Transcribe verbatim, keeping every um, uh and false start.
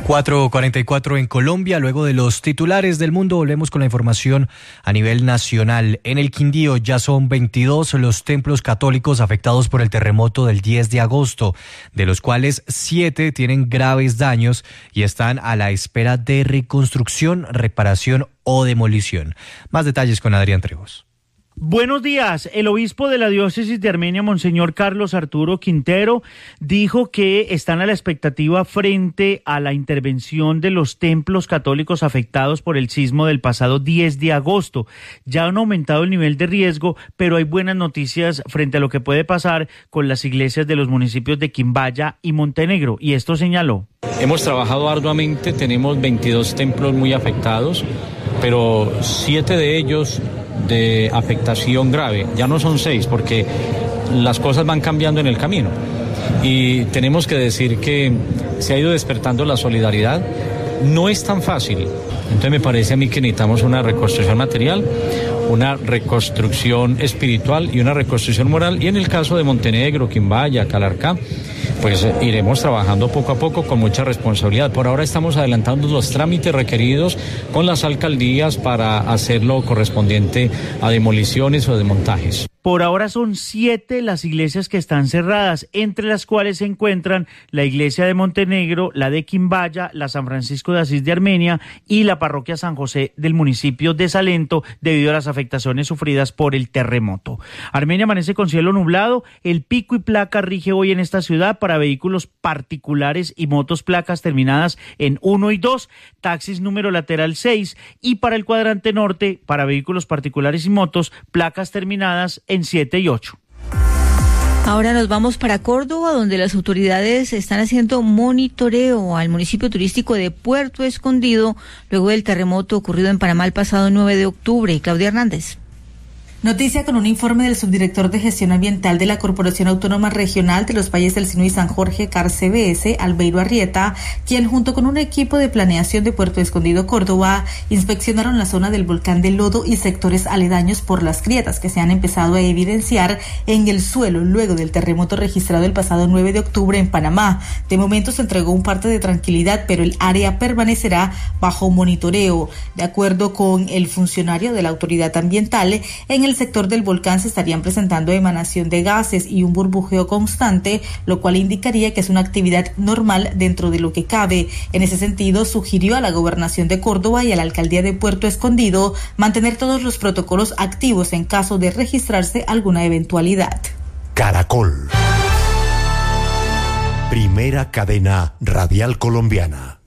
cuatro cuarenta y cuatro en Colombia. Luego de los titulares del mundo, volvemos con la información a nivel nacional. En el Quindío ya son veintidós los templos católicos afectados por el terremoto del diez de agosto, de los cuales siete tienen graves daños y están a la espera de reconstrucción, reparación o demolición. Más detalles con Adrián Trejos. Buenos días. El obispo de la diócesis de Armenia, Monseñor Carlos Arturo Quintero, dijo que están a la expectativa frente a la intervención de los templos católicos afectados por el sismo del pasado diez de agosto. Ya han aumentado el nivel de riesgo, pero hay buenas noticias frente a lo que puede pasar con las iglesias de los municipios de Quimbaya y Montenegro, y esto señaló. Hemos trabajado arduamente, tenemos veintidós templos muy afectados, pero siete de ellos de afectación grave. Ya no son seis, porque las cosas van cambiando en el camino. Y tenemos que decir que se ha ido despertando la solidaridad. No es tan fácil. Entonces me parece a mí que necesitamos una reconstrucción material, una reconstrucción espiritual y una reconstrucción moral. Y en el caso de Montenegro, Quimbaya, Calarcá, pues iremos trabajando poco a poco con mucha responsabilidad. Por ahora estamos adelantando los trámites requeridos con las alcaldías para hacerlo correspondiente a demoliciones o desmontajes. Por ahora son siete las iglesias que están cerradas, entre las cuales se encuentran la iglesia de Montenegro, la de Quimbaya, la San Francisco de Asís de Armenia y la parroquia San José del municipio de Salento, debido a las afectaciones sufridas por el terremoto. Armenia amanece con cielo nublado. El pico y placa rige hoy en esta ciudad para vehículos particulares y motos placas terminadas en uno y dos, taxis número lateral seis, y para el cuadrante norte, para vehículos particulares y motos, placas terminadas en siete y ocho. Ahora nos vamos para Córdoba, donde las autoridades están haciendo monitoreo al municipio turístico de Puerto Escondido luego del terremoto ocurrido en Panamá el pasado nueve de octubre. Claudia Hernández. Noticia con un informe del subdirector de Gestión Ambiental de la Corporación Autónoma Regional de los Valles del Sinu y San Jorge, C A R C B S, Albeiro Arrieta, quien junto con un equipo de planeación de Puerto Escondido, Córdoba, inspeccionaron la zona del volcán de Lodo y sectores aledaños por las grietas que se han empezado a evidenciar en el suelo luego del terremoto registrado el pasado nueve de octubre en Panamá. De momento se entregó un parte de tranquilidad, pero el área permanecerá bajo monitoreo. De acuerdo con el funcionario de la autoridad ambiental, en el sector del volcán se estarían presentando emanación de gases y un burbujeo constante, lo cual indicaría que es una actividad normal dentro de lo que cabe. En ese sentido, sugirió a la Gobernación de Córdoba y a la Alcaldía de Puerto Escondido mantener todos los protocolos activos en caso de registrarse alguna eventualidad. Caracol, primera cadena radial colombiana.